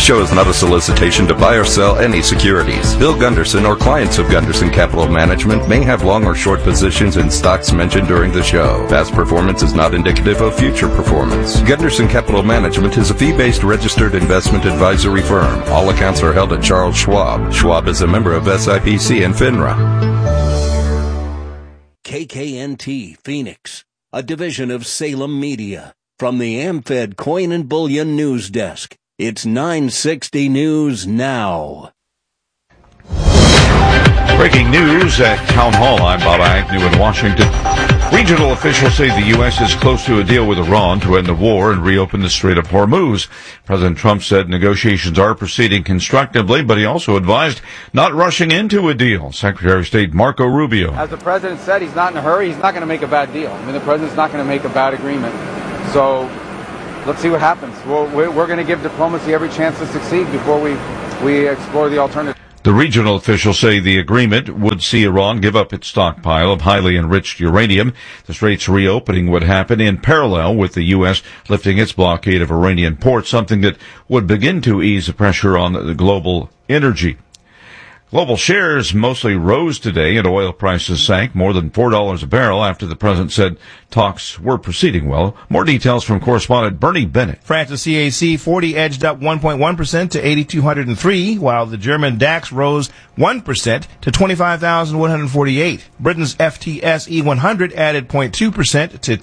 This show is not a solicitation to buy or sell any securities. Bill Gunderson or clients of Gunderson Capital Management may have long or short positions in stocks mentioned during the show. Past performance is not indicative of future performance. Gunderson Capital Management is a fee-based registered investment advisory firm. All accounts are held at Charles Schwab. Schwab is a member of SIPC and FINRA. KKNT Phoenix, a division of Salem Media. From the AmFed Coin and Bullion News Desk, it's 960 News Now. Breaking news at Town Hall. I'm Bob Agnew in Washington. Regional officials say the U.S. is close to a deal with Iran to end the war and reopen the Strait of Hormuz. President Trump said negotiations are proceeding constructively, but he also advised not rushing into a deal. Secretary of State Marco Rubio. As the president said, he's not in a hurry. He's not going to make a bad deal. I mean, the president's not going to make a bad agreement. So let's see what happens. We're going to give diplomacy every chance to succeed before we explore the alternative. The regional officials say the agreement would see Iran give up its stockpile of highly enriched uranium. The strait's reopening would happen in parallel with the U.S. lifting its blockade of Iranian ports, something that would begin to ease the pressure on the global energy. Global shares mostly rose today, and oil prices sank more than $4 a barrel after the president said talks were proceeding well. More details from correspondent Bernie Bennett. France's CAC 40 edged up 1.1% to 8,203, while the German DAX rose 1% to 25,148. Britain's FTSE 100 added 0.2% to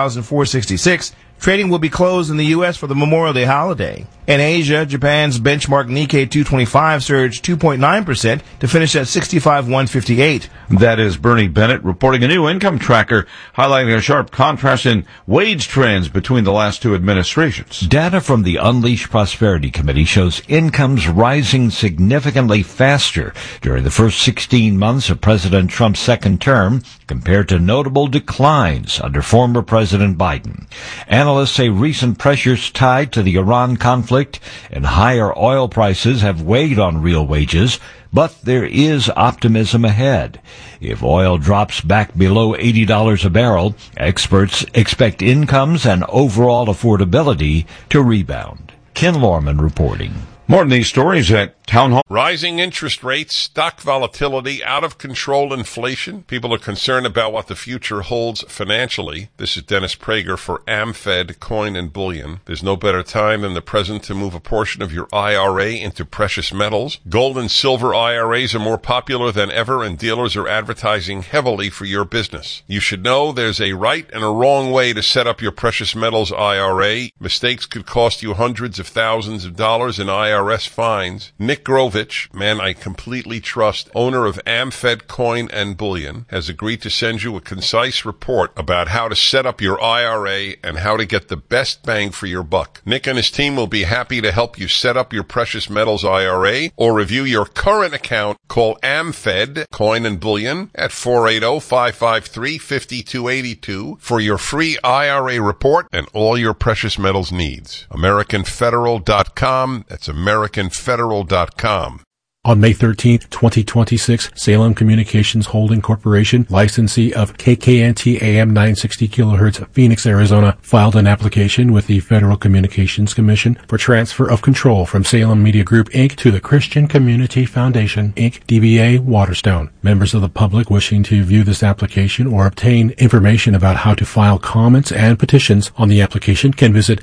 10,466. Trading will be closed in the U.S. for the Memorial Day holiday. In Asia, Japan's benchmark Nikkei 225 surged 2.9% to finish at 65,158. That is Bernie Bennett reporting a new income tracker highlighting a sharp contrast in wage trends between the last two administrations. Data from the Unleash Prosperity Committee shows incomes rising significantly faster during the first 16 months of President Trump's second term compared to notable declines under former President Biden. Analysts say recent pressures tied to the Iran conflict and higher oil prices have weighed on real wages, but there is optimism ahead. If oil drops back below $80 a barrel, experts expect incomes and overall affordability to rebound. Ken Lorman reporting. More on these stories at Town Hall. Rising interest rates, stock volatility, out of control inflation. People are concerned about what the future holds financially. This is Dennis Prager for AmFed Coin and Bullion. There's no better time than the present to move a portion of your IRA into precious metals. Gold and silver IRAs are more popular than ever, and dealers are advertising heavily for your business. You should know there's a right and a wrong way to set up your precious metals IRA. Mistakes could cost you hundreds of thousands of dollars in IRS fines. Nick Grovich, man I completely trust, owner of AmFed Coin and Bullion, has agreed to send you a concise report about how to set up your IRA and how to get the best bang for your buck. Nick and his team will be happy to help you set up your precious metals IRA or review your current account. Call AmFed Coin and Bullion at 480-553-5282 for your free IRA report and all your precious metals needs. AmericanFederal.com. That's AmericanFederal.com. On May 13, 2026, Salem Communications Holding Corporation, licensee of KKNT AM 960 kHz, Phoenix, Arizona, filed an application with the Federal Communications Commission for transfer of control from Salem Media Group, Inc. to the Christian Community Foundation, Inc., DBA Waterstone. Members of the public wishing to view this application or obtain information about how to file comments and petitions on the application can visit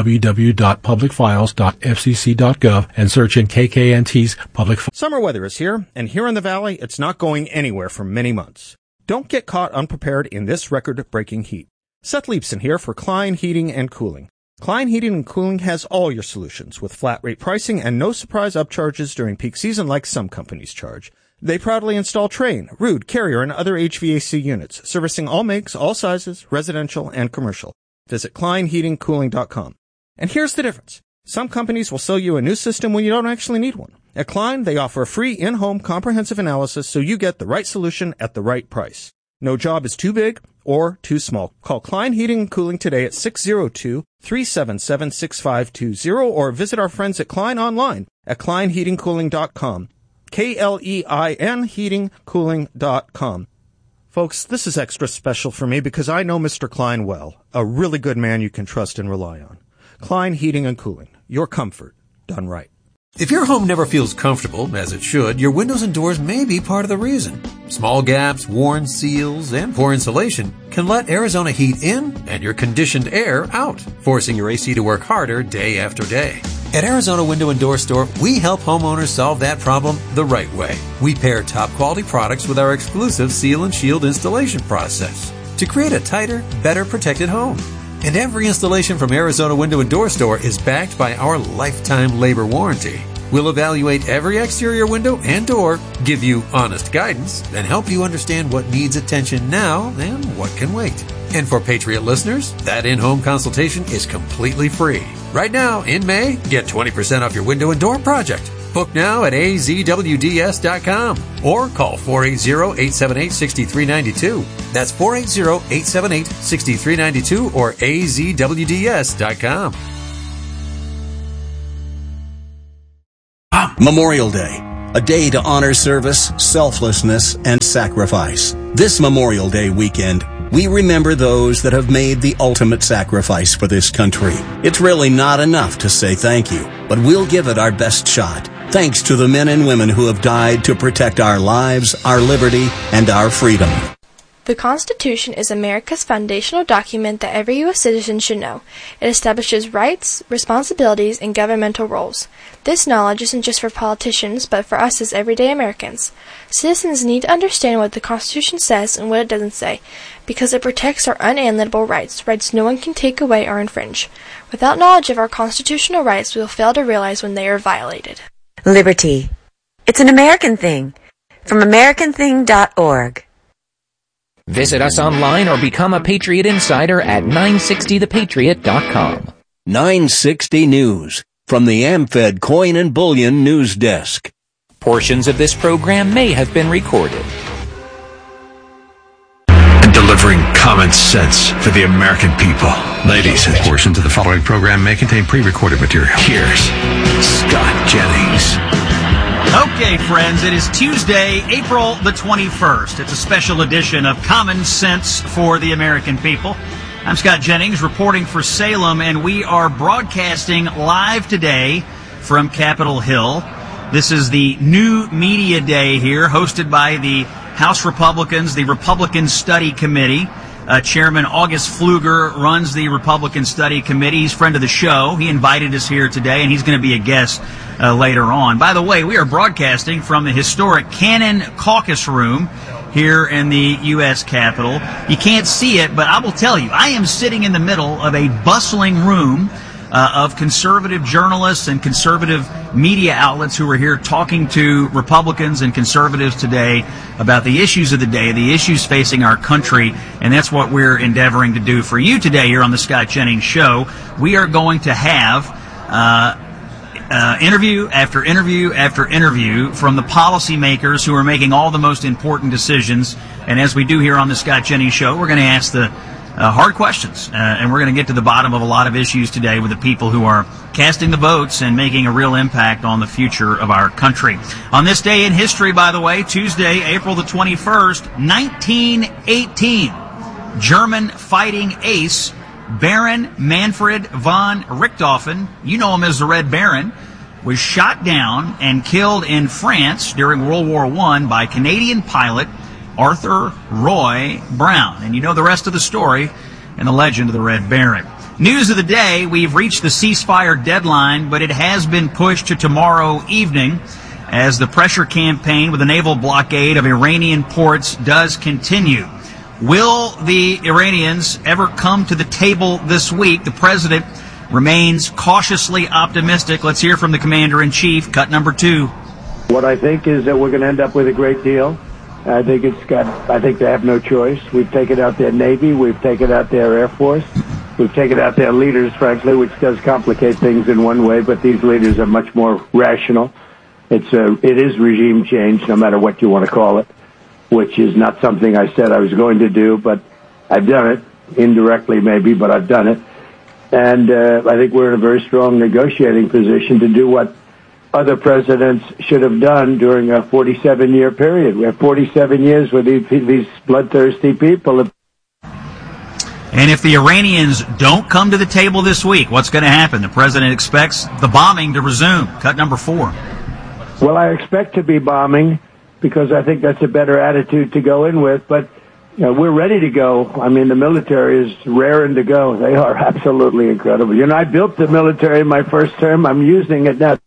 www.publicfiles.fcc.gov and search in KKNT's public. Summer weather is here, and here in the Valley, it's not going anywhere for many months. Don't get caught unprepared in this record-breaking heat. Seth Leibson here for Klein Heating and Cooling. Klein Heating and Cooling has all your solutions with flat-rate pricing and no surprise upcharges during peak season like some companies charge. They proudly install Trane, Ruud, Carrier, and other HVAC units, servicing all makes, all sizes, residential and commercial. Visit KleinHeatingCooling.com. And here's the difference. Some companies will sell you a new system when you don't actually need one. At Klein, they offer a free in-home comprehensive analysis so you get the right solution at the right price. No job is too big or too small. Call Klein Heating and Cooling today at 602-377-6520 or visit our friends at Klein online at KleinHeatingCooling.com. KLEIN heatingcooling.com. Folks, this is extra special for me because I know Mr. Klein well, a really good man you can trust and rely on. Klein Heating and Cooling, your comfort done right. If your home never feels comfortable, as it should, your windows and doors may be part of the reason. Small gaps, worn seals, and poor insulation can let Arizona heat in and your conditioned air out, forcing your AC to work harder day after day. At Arizona Window and Door Store, we help homeowners solve that problem the right way. We pair top quality products with our exclusive Seal and Shield installation process to create a tighter, better protected home. And every installation from Arizona Window and Door Store is backed by our lifetime labor warranty. We'll evaluate every exterior window and door, give you honest guidance, and help you understand what needs attention now and what can wait. And for Patriot listeners, that in-home consultation is completely free. Right now, in May, get 20% off your window and door project. Book now at azwds.com or call 480-878-6392. That's 480-878-6392 or azwds.com. Memorial Day, a day to honor service, selflessness, and sacrifice. This Memorial Day weekend, we remember those that have made the ultimate sacrifice for this country. It's really not enough to say thank you, but we'll give it our best shot. Thanks to the men and women who have died to protect our lives, our liberty, and our freedom. The Constitution is America's foundational document that every U.S. citizen should know. It establishes rights, responsibilities, and governmental roles. This knowledge isn't just for politicians, but for us as everyday Americans. Citizens need to understand what the Constitution says and what it doesn't say, because it protects our unalienable rights, rights no one can take away or infringe. Without knowledge of our constitutional rights, we will fail to realize when they are violated. Liberty. It's an American thing. From AmericanThing.org. Visit us online or become a Patriot Insider at 960thepatriot.com. 960 News from the AmFed Coin and Bullion News Desk. Portions of this program may have been recorded. And delivering common sense for the American people. Ladies, and portions of the following program may contain pre-recorded material. Here's Scott Jennings. Okay, friends, it is Tuesday, April the 21st. It's a special edition of Common Sense for the American People. I'm Scott Jennings, reporting for Salem, and we are broadcasting live today from Capitol Hill. This is the New Media Day here, hosted by the House Republicans, the Republican Study Committee. Chairman August Pfluger runs the Republican Study Committee. He's a friend of the show. He invited us here today, and he's going to be a guest later on. By the way, we are broadcasting from the historic Cannon Caucus Room here in the U.S. Capitol. You can't see it, but I will tell you, I am sitting in the middle of a bustling room of conservative journalists and conservative media outlets who are here talking to Republicans and conservatives today about the issues of the day, the issues facing our country, and that's what we're endeavoring to do for you today here on the Scott Jennings Show. We are going to have interview after interview after interview from the policymakers who are making all the most important decisions, and as we do here on the Scott Jennings Show, we're going to ask the hard questions, and we're going to get to the bottom of a lot of issues today with the people who are casting the votes and making a real impact on the future of our country. On this day in history, by the way, Tuesday, April the 21st, 1918, German fighting ace Baron Manfred von Richthofen, you know him as the Red Baron, was shot down and killed in France during World War I by Canadian pilot Arthur Roy Brown. And you know the rest of the story and the legend of the Red Baron. News of the day, we've reached the ceasefire deadline, but it has been pushed to tomorrow evening as the pressure campaign with the naval blockade of Iranian ports does continue. Will the Iranians ever come to the table this week? The president remains cautiously optimistic. Let's hear from the commander-in-chief, cut number 2. What I think is that we're going to end up with a great deal. I think they have no choice. We've taken out their Navy. We've taken out their Air Force. We've taken out their leaders, frankly, which does complicate things in one way, but these leaders are much more rational. It is regime change, no matter what you want to call it, which is not something I said I was going to do, but I've done it. Indirectly, maybe, but I've done it. And I think we're in a very strong negotiating position to do what other presidents should have done during a 47-year period. We have 47 years with these bloodthirsty people. And if the Iranians don't come to the table this week, what's going to happen? The president expects the bombing to resume. Cut number 4. Well, I expect to be bombing because I think that's a better attitude to go in with. But we're ready to go. I mean, the military is raring to go. They are absolutely incredible. I built the military in my first term. I'm using it now.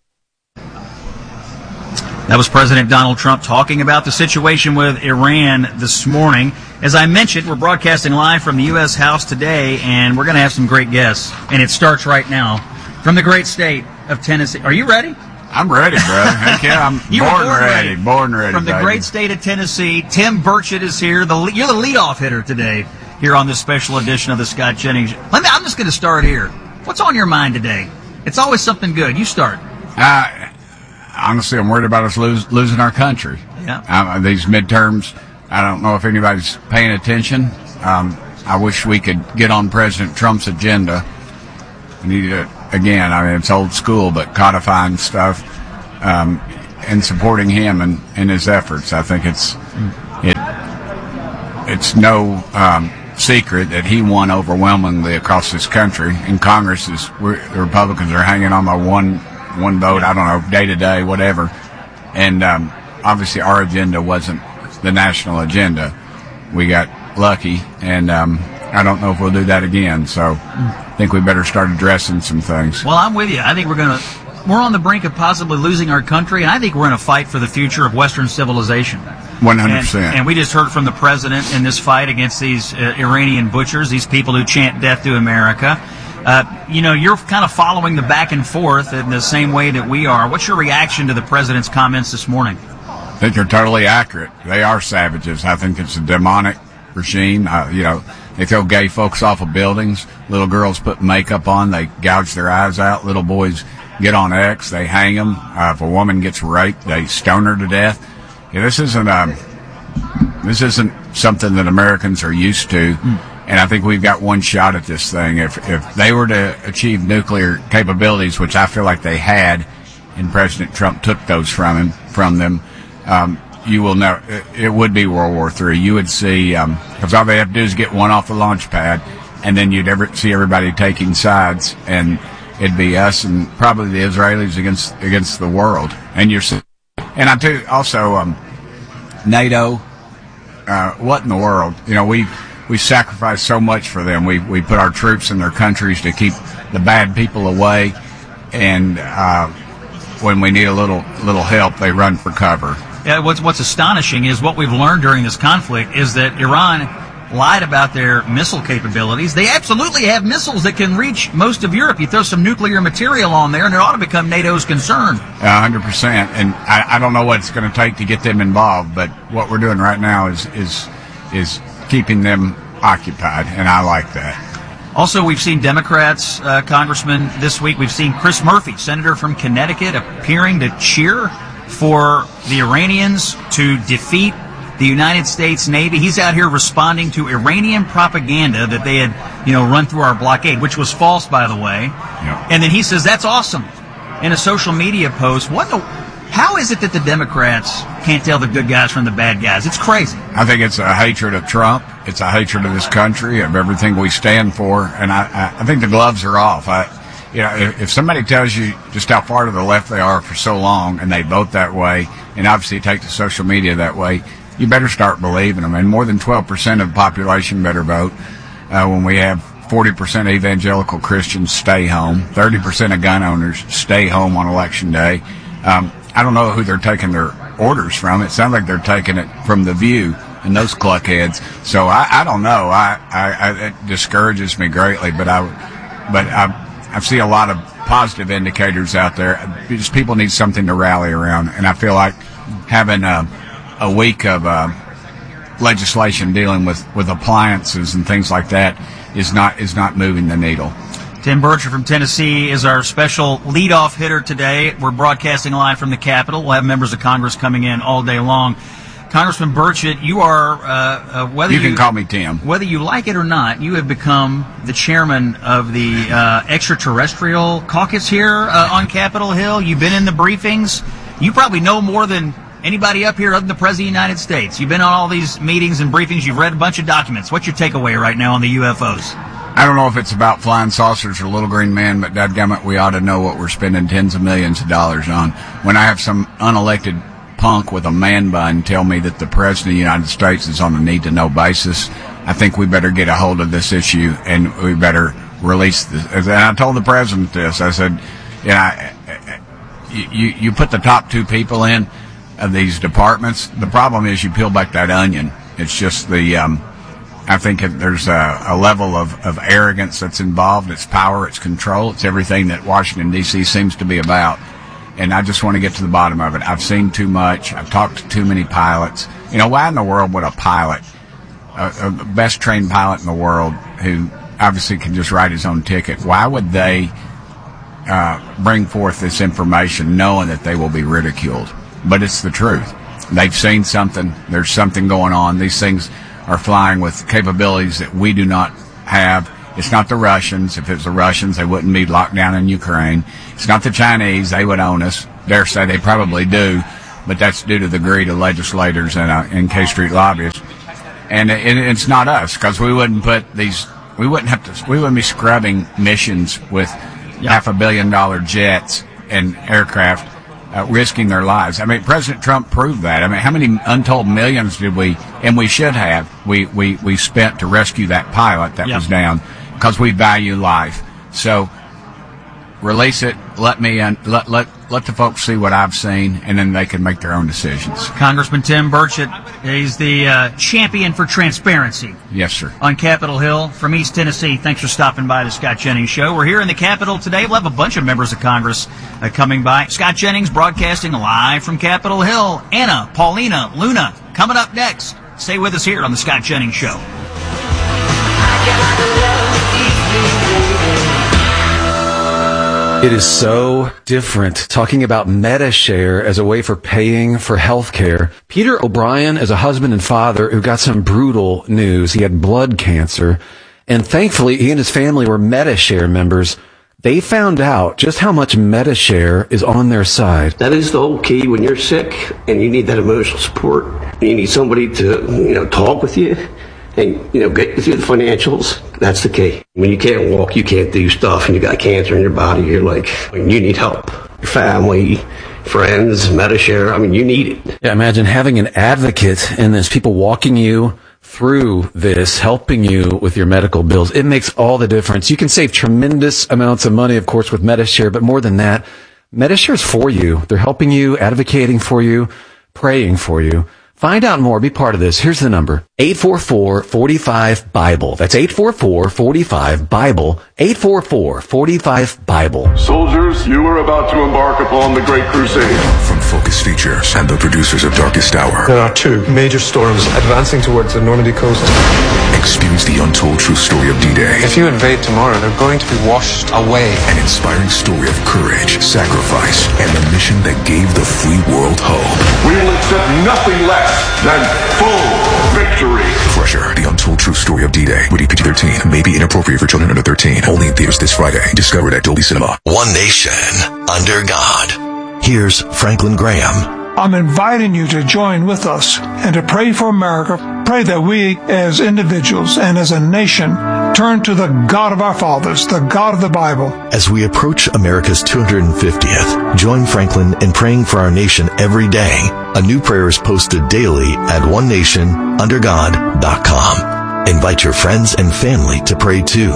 That was President Donald Trump talking about the situation with Iran this morning. As I mentioned, we're broadcasting live from the U.S. House today, and we're going to have some great guests. And it starts right now from the great state of Tennessee. Are you ready? I'm ready, brother. Heck yeah, I'm born ready. From the great state of Tennessee, Tim Burchett is here. You're the leadoff hitter today here on this special edition of the Scott Jennings. I'm just going to start here. What's on your mind today? It's always something good. You start. Honestly, I'm worried about us losing our country. Yeah. These midterms, I don't know if anybody's paying attention. I wish we could get on President Trump's agenda. We need to, again, I mean, it's old school, but codifying stuff and supporting him and his efforts. I think it's no secret that he won overwhelmingly across this country. In Congress, the Republicans are hanging on by one vote, I don't know, day to day, whatever. And obviously our agenda wasn't the national agenda. We got lucky, and I don't know if we'll do that again. So I think we better start addressing some things. Well, I'm with you. I think we're on the brink of possibly losing our country, and I think we're in a fight for the future of Western civilization. 100%. And we just heard from the president in this fight against these Iranian butchers, these people who chant death to America. You're kind of following the back and forth in the same way that we are. What's your reaction to the president's comments this morning? I think they're totally accurate. They are savages. I think it's a demonic regime. They throw gay folks off of buildings. Little girls put makeup on. They gouge their eyes out. Little boys get on X. They hang them. If a woman gets raped, they stone her to death. This isn't something that Americans are used to. And I think we've got one shot at this thing. If they were to achieve nuclear capabilities, which I feel like they had, and President Trump took those from them, you will know it would be World War III. You would see, because all they have to do is get one off the launch pad, and then you'd see everybody taking sides, and it'd be us and probably the Israelis against the world. And I too also NATO. What in the world? We sacrifice so much for them. We put our troops in their countries to keep the bad people away, and when we need a little help, they run for cover. Yeah, what's astonishing is what we've learned during this conflict is that Iran lied about their missile capabilities. They absolutely have missiles that can reach most of Europe. You throw some nuclear material on there, and it ought to become NATO's concern. 100%. And I don't know what it's going to take to get them involved, but what we're doing right now is keeping them occupied, and I like that. Also, we've seen Democrats, Congressman, this week. We've seen Chris Murphy, Senator from Connecticut, appearing to cheer for the Iranians to defeat the United States Navy. He's out here responding to Iranian propaganda that they had, run through our blockade, which was false, by the way. Yep. And then he says, that's awesome, in a social media post. How is it that the Democrats can't tell the good guys from the bad guys? It's crazy. I think it's a hatred of Trump. It's a hatred of this country, of everything we stand for. And I think the gloves are off. If somebody tells you just how far to the left they are for so long, and they vote that way, and obviously take to social media that way, you better start believing them. And more than 12% of the population better vote. When we have 40% evangelical Christians stay home, 30% of gun owners stay home on Election Day. I don't know who they're taking their orders from. It sounds like they're taking it from The View and those cluckheads. So I don't know. It discourages me greatly, but I see a lot of positive indicators out there. Just people need something to rally around, and I feel like having a week of legislation dealing with appliances and things like that is not moving the needle. Tim Burchett from Tennessee is our special leadoff hitter today. We're broadcasting live from the Capitol. We'll have members of Congress coming in all day long. Congressman Burchett, you are, whether you can call me Tim. Whether you like it or not, you have become the chairman of the extraterrestrial caucus here on Capitol Hill. You've been in the briefings. You probably know more than Anybody up here other than the President of the United States? You've been on all these meetings and briefings. You've read a bunch of documents. What's your takeaway right now on the UFOs? I don't know if it's about flying saucers or little green men, but dadgummit, we ought to know what we're spending tens of millions of dollars on. When I have some unelected punk with a man bun tell me that the President of the United States is on a need-to-know basis, I think we better get a hold of this issue and we better release this. And I told the President this. I said, you put the top two people in of these departments. The problem is you peel back that onion. It's just I think there's a level of arrogance that's involved. It's power, it's control, it's everything that Washington, D.C. seems to be about. And I just want to get to the bottom of it. I've seen too much. I've talked to too many pilots. Why in the world would a pilot, the best trained pilot in the world, who obviously can just write his own ticket, why would they bring forth this information knowing that they will be ridiculed? But it's the truth. They've seen something. There's something going on. These things are flying with capabilities that we do not have. It's not the Russians. If it was the Russians, they wouldn't be locked down in Ukraine. It's not the Chinese. They would own us. Dare say they probably do, but that's due to the greed of legislators and K Street lobbyists. And it's not us, because we wouldn't be scrubbing missions with $500 million jets and aircraft, risking their lives. I mean, President Trump proved that. I mean, how many untold millions did we spent to rescue that pilot that was down, because we value life. So release it. Let the folks see what I've seen, and then they can make their own decisions. Congressman Tim Burchett, he's the champion for transparency. Yes, sir. On Capitol Hill from East Tennessee. Thanks for stopping by the Scott Jennings Show. We're here in the Capitol today. We'll have a bunch of members of Congress coming by. Scott Jennings broadcasting live from Capitol Hill. Anna, Paulina, Luna coming up next. Stay with us here on the Scott Jennings Show. It is so different talking about MediShare as a way for paying for health care. Peter O'Brien is a husband and father who got some brutal news. He had blood cancer, and thankfully he and his family were MediShare members. They found out just how much MediShare is on their side. That is the whole key when you're sick and you need that emotional support. You need somebody to, talk with you and, get you through the financials. That's the key. When you can't walk, you can't do stuff, and you got cancer in your body, you're like, you need help. Your family, friends, MediShare, you need it. Yeah, imagine having an advocate and there's people walking you through this, helping you with your medical bills. It makes all the difference. You can save tremendous amounts of money, of course, with MediShare, but more than that, MediShare is for you. They're helping you, advocating for you, praying for you. Find out more. Be part of this. Here's the number. 844-45-BIBLE. That's 844-45-BIBLE. 844-45-BIBLE. Soldiers, you are about to embark upon the Great Crusade. From Focus Features and the producers of Darkest Hour. There are two major storms advancing towards the Normandy coast. Experience the untold true story of D-Day. If you invade tomorrow, they're going to be washed away. An inspiring story of courage, sacrifice, and the mission that gave the free world hope. We will accept nothing less than full victory. Crusher, the untold true story of D-Day. Rated PG-13. May be inappropriate for children under 13. Only in theaters this Friday. Discovered at Dolby Cinema. One nation under God. Here's Franklin Graham. I'm inviting you to join with us and to pray for America. Pray that we as individuals and as a nation turn to the God of our fathers, the God of the Bible. As we approach America's 250th, join Franklin in praying for our nation every day. A new prayer is posted daily at onenationundergod.com. Invite your friends and family to pray too.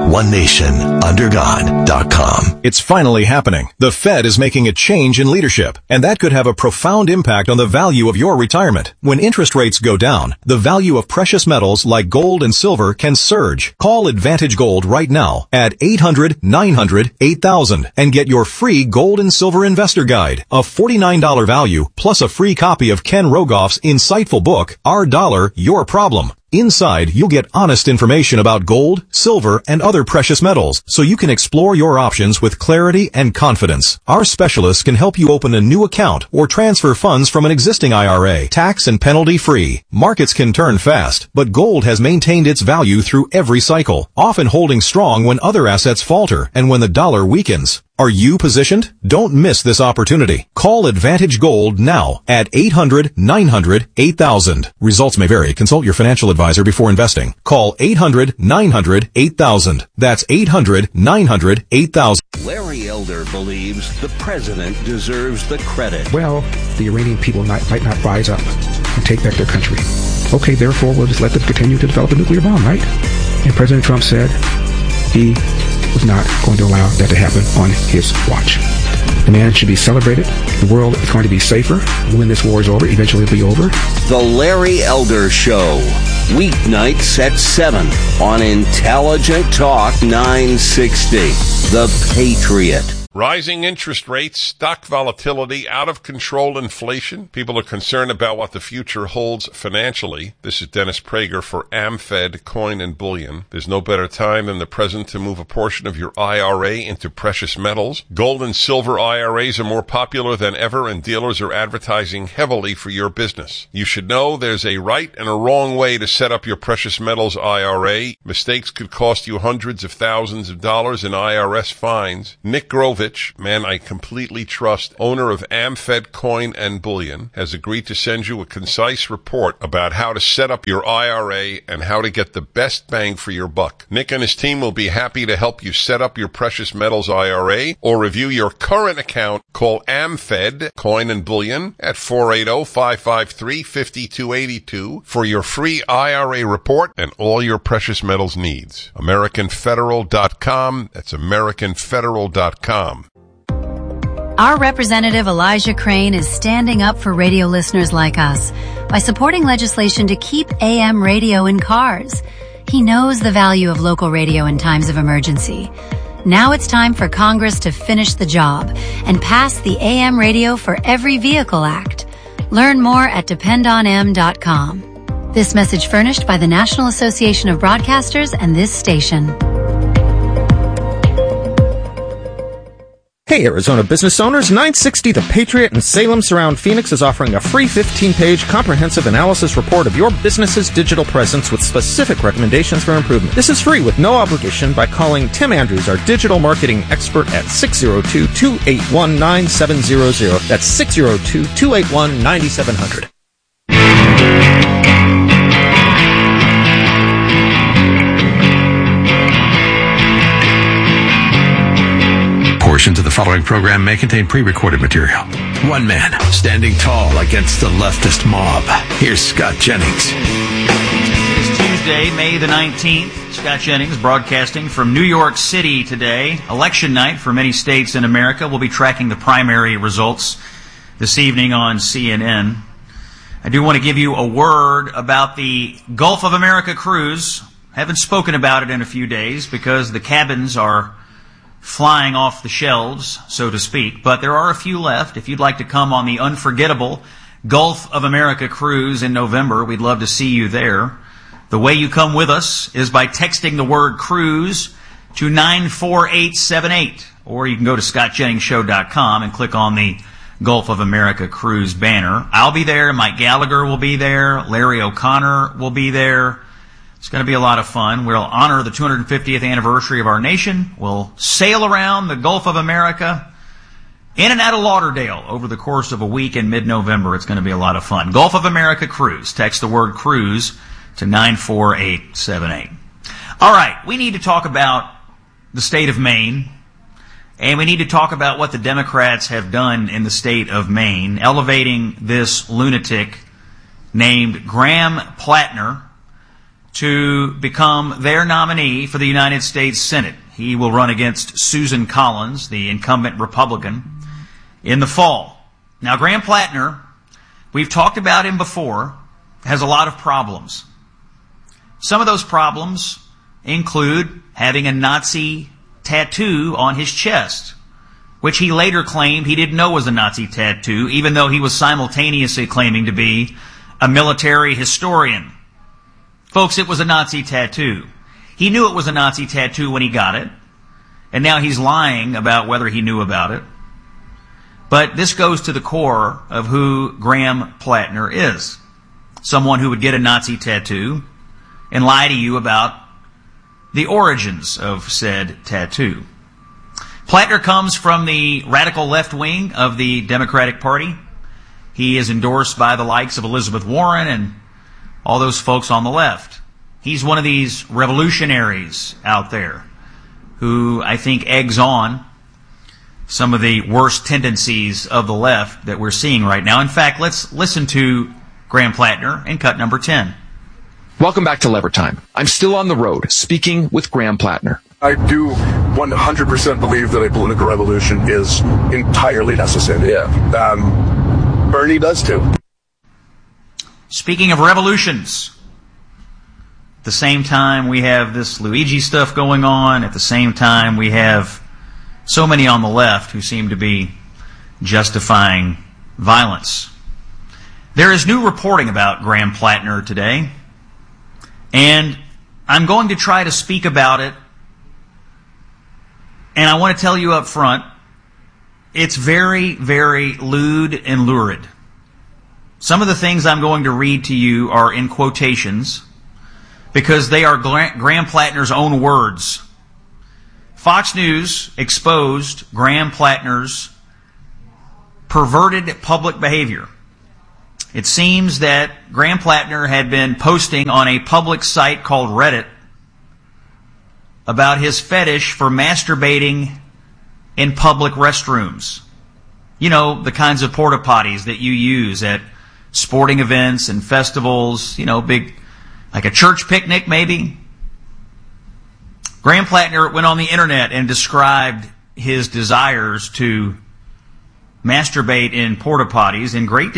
OneNationUnderGod.com. It's finally happening. The Fed is making a change in leadership, and that could have a profound impact on the value of your retirement. When interest rates go down, the value of precious metals like gold and silver can surge. Call Advantage Gold right now at 800-900-8000 and get your free gold and silver investor guide, a $49 value, plus a free copy of Ken Rogoff's insightful book, Our Dollar, Your Problem. Inside, you'll get honest information about gold, silver, and other precious metals, so you can explore your options with clarity and confidence. Our specialists can help you open a new account or transfer funds from an existing IRA, tax and penalty free. Markets can turn fast, but gold has maintained its value through every cycle, often holding strong when other assets falter and when the dollar weakens. Are you positioned? Don't miss this opportunity. Call Advantage Gold now at 800-900-8000. Results may vary. Consult your financial advisor before investing. Call 800-900-8000. That's 800-900-8000. Larry Elder believes the president deserves the credit. Well, the Iranian people might not rise up and take back their country. Okay, therefore, we'll just let them continue to develop a nuclear bomb, right? And President Trump said he was not going to allow that to happen on his watch. The man should be celebrated. The world is going to be safer when this war is over. Eventually it'll be over. The Larry Elder Show. Weeknights at 7 on Intelligent Talk 960. The Patriot. Rising interest rates, stock volatility, out-of-control inflation. People are concerned about what the future holds financially. This is Dennis Prager for AmFed Coin and Bullion. There's no better time than the present to move a portion of your IRA into precious metals. Gold and silver IRAs are more popular than ever, and dealers are advertising heavily for your business. You should know there's a right and a wrong way to set up your precious metals IRA. Mistakes could cost you hundreds of thousands of dollars in IRS fines. Nick Grovich, man I completely trust, owner of AmFed Coin and Bullion, has agreed to send you a concise report about how to set up your IRA and how to get the best bang for your buck. Nick and his team will be happy to help you set up your precious metals IRA or review your current account. Call AmFed Coin and Bullion at 480-553-5282 for your free IRA report and all your precious metals needs. AmericanFederal.com. That's AmericanFederal.com. Our representative Elijah Crane is standing up for radio listeners like us by supporting legislation to keep AM radio in cars. He knows the value of local radio in times of emergency. Now it's time for Congress to finish the job and pass the AM Radio for Every Vehicle Act. Learn more at dependonm.com. This message furnished by the National Association of Broadcasters and this station. Hey, Arizona business owners, 960 The Patriot in Salem Surround Phoenix is offering a free 15-page comprehensive analysis report of your business's digital presence with specific recommendations for improvement. This is free with no obligation by calling Tim Andrews, our digital marketing expert, at 602-281-9700. That's 602-281-9700. Portions of the following program may contain pre-recorded material. One man standing tall against the leftist mob. Here's Scott Jennings. It's Tuesday, May the 19th. Scott Jennings broadcasting from New York City today. Election night for many states in America. We'll be tracking the primary results this evening on CNN. I do want to give you a word about the Gulf of America cruise. I haven't spoken about it in a few days because the cabins are flying off the shelves, so to speak, but there are a few left. If you'd like to come on the unforgettable Gulf of America cruise in November, we'd love to see you there. The way you come with us is by texting the word cruise to 94878, or you can go to scottjenningsshow.com and click on the Gulf of America cruise banner. I'll be there, Mike Gallagher will be there, Larry O'Connor will be there. It's going to be a lot of fun. We'll honor the 250th anniversary of our nation. We'll sail around the Gulf of America in and out of Lauderdale over the course of a week in mid-November. It's going to be a lot of fun. Gulf of America cruise. Text the word cruise to 94878. All right, we need to talk about the state of Maine, and we need to talk about what the Democrats have done in the state of Maine, elevating this lunatic named Graham Plattner to become their nominee for the United States Senate. He will run against Susan Collins, the incumbent Republican, in the fall. Now, Graham Plattner, we've talked about him before, has a lot of problems. Some of those problems include having a Nazi tattoo on his chest, which he later claimed he didn't know was a Nazi tattoo, even though he was simultaneously claiming to be a military historian. Folks, it was a Nazi tattoo. He knew it was a Nazi tattoo when he got it, and now he's lying about whether he knew about it. But this goes to the core of who Graham Plattner is. Someone who would get a Nazi tattoo and lie to you about the origins of said tattoo. Plattner comes from the radical left wing of the Democratic Party. He is endorsed by the likes of Elizabeth Warren and all those folks on the left. He's one of these revolutionaries out there who I think eggs on some of the worst tendencies of the left that we're seeing right now. In fact, let's listen to Graham Plattner in cut number 10. Welcome back to Lever Time. I'm still on the road speaking with Graham Plattner. I do 100% believe that a political revolution is entirely necessary. Yeah. Bernie does too. Speaking of revolutions, at the same time we have this Luigi stuff going on, at the same time we have so many on the left who seem to be justifying violence. There is new reporting about Graham Plattner today, and I'm going to try to speak about it, and I want to tell you up front, it's very, very lewd and lurid. Some of the things I'm going to read to you are in quotations because they are Graham Plattner's own words. Fox News exposed Graham Plattner's perverted public behavior. It seems that Graham Plattner had been posting on a public site called Reddit about his fetish for masturbating in public restrooms. You know, the kinds of porta potties that you use at sporting events and festivals, you know, big, like a church picnic maybe. Graham Plattner went on the internet and described his desires to masturbate in porta potties in great